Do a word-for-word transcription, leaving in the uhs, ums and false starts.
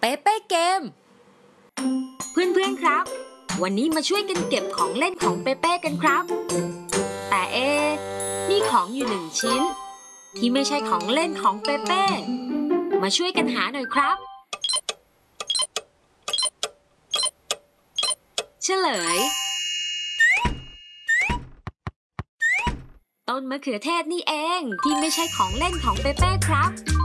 เป้เป้เกมเพื่อนๆครับวันนี้มาช่วยกันเก็บของเล่นของเปเป้กันครับแต่เอ๊ะมีของอยู่หนึ่งชิ้นที่ไม่ใช่ของเล่นของเปเป้มาช่วยกันหาหน่อยครับเฉลยต้นมะเขือเทศนี่เองที่ไม่ใช่ของเล่นของเปเป้ครับ